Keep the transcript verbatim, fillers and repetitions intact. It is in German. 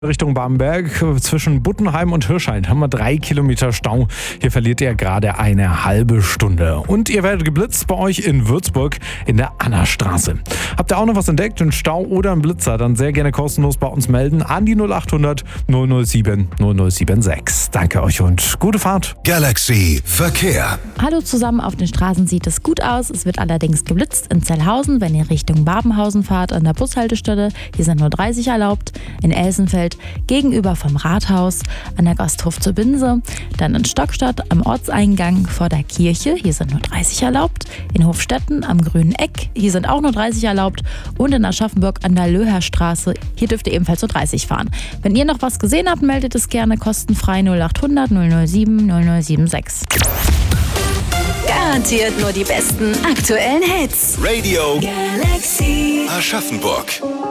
Richtung Bamberg zwischen Buttenheim und Hirscheid haben wir drei Kilometer Stau. Hier verliert ihr gerade eine halbe Stunde. Und ihr werdet geblitzt bei euch in Würzburg in der Annastraße. Habt ihr auch noch was entdeckt, einen Stau oder einen Blitzer, dann sehr gerne kostenlos bei uns melden an die null acht hundert null null sieben null null sieben sechs. Danke euch und gute Fahrt. Galaxy Verkehr. Hallo zusammen, auf den Straßen sieht es gut aus. Es wird allerdings geblitzt in Zellhausen, wenn ihr Richtung Babenhausen fahrt, an der Bushaltestelle. Hier sind nur dreißig erlaubt. In Elsenfeld gegenüber vom Rathaus, an der Gasthof zur Binse. Dann in Stockstadt am Ortseingang vor der Kirche. Hier sind nur dreißig erlaubt. In Hofstetten am Grünen Eck. Hier sind auch nur dreißig erlaubt. Und in Aschaffenburg an der Löherstraße. Hier dürft ihr ebenfalls nur dreißig fahren. Wenn ihr noch was gesehen habt, meldet es gerne kostenfrei null acht hundert null null sieben null null sieben sechs. Garantiert nur die besten aktuellen Hits. Radio Galaxy Aschaffenburg.